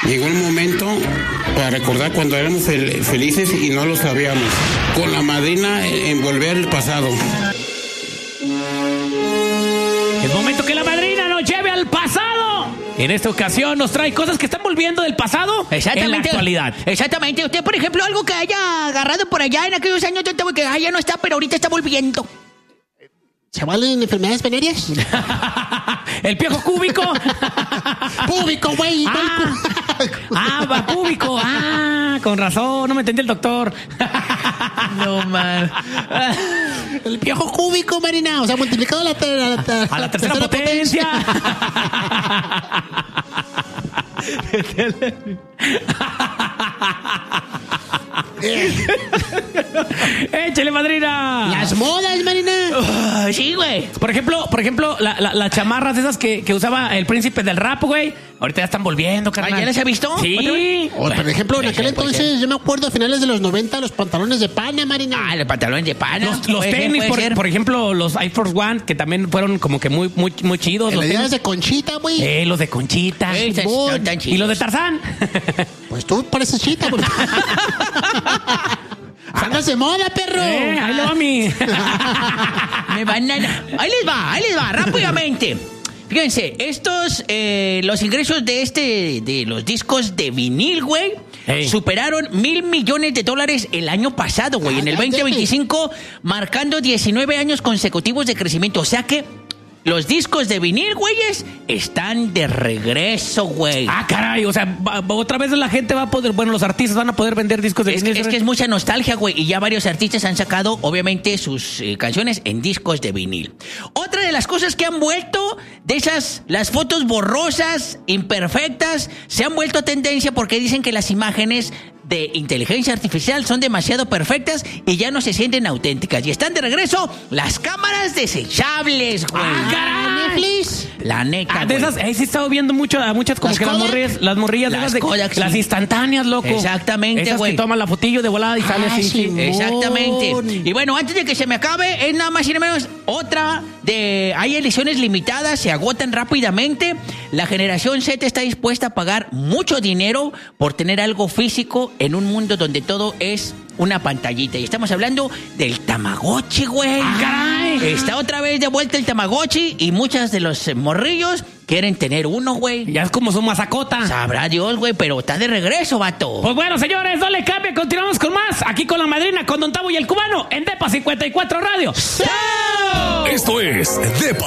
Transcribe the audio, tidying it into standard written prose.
Llegó el momento para recordar cuando éramos felices y no lo sabíamos. Con la madrina en volver al pasado. Es momento que la madrina nos lleve al pasado. En esta ocasión nos trae cosas que están volviendo del pasado en la actualidad. Exactamente. Usted, por ejemplo, algo que haya agarrado por allá en aquellos años que ya no está, pero ahorita está volviendo. ¿Se valen enfermedades venéreas? El piojo cúbico. Púbico, güey. Va púbico. Con razón, no me entendió el doctor. No, man. El piojo cúbico, Marina. O sea, multiplicado a la tercera potencia. Échale, madrina. Las modas, Marina. Sí, güey. Por ejemplo, las chamarras esas que usaba el príncipe del rap, güey. Ahorita ya están volviendo, carnal. ¿Ya las ha visto? Sí. O, por ejemplo, en aquel entonces, yo me acuerdo a finales de los 90, los pantalones de pana, Marina. Los pantalones de pana. Los tenis, por ejemplo, los Air Force One, que también fueron como que muy chidos. Los Los tenis de Conchita, güey. Los de Conchita. Están tan chidos. Y los de Tarzán. Pues tú pareces chita, güey. Andas de moda, perro. I love me. Ahí les va, rápidamente. Fíjense, estos, los ingresos de los discos de vinil, güey, superaron $1,000 millones el año pasado, güey, en el 2025, marcando 19 años consecutivos de crecimiento. O sea que los discos de vinil, güeyes, están de regreso, güey. Caray, o sea, otra vez la gente va a poder, los artistas van a poder vender discos de vinil. Es que es mucha nostalgia, güey, y ya varios artistas han sacado, obviamente, sus canciones en discos de vinil. Otra de las cosas que han vuelto, las fotos borrosas, imperfectas, se han vuelto tendencia porque dicen que las imágenes de inteligencia artificial son demasiado perfectas y ya no se sienten auténticas. Y están de regreso las cámaras desechables, güey. ¡Caray! Netflix. La neta, de esas, sí he estado viendo muchas como ¿Las que las morrillas Las de Kodak, sí. las instantáneas, loco. Exactamente, esas güey. que toman la fotillo de volada y sale así. sí. Exactamente. Y bueno, antes de que se me acabe, es nada más y nada menos otra hay ediciones limitadas, se agotan rápidamente. La generación Z está dispuesta a pagar mucho dinero por tener algo físico en un mundo donde todo es una pantallita. Y estamos hablando del Tamagotchi, güey. ¡Caray! Está otra vez de vuelta el Tamagotchi y muchas de los morrillos quieren tener uno, güey. Ya es como su masacota. Sabrá Dios, güey, pero está de regreso, vato. Pues bueno, señores, no le cambie, continuamos con más. Aquí con la madrina, con Don Tavo y el Cubano, en Depa 54 Radio. Esto es Depa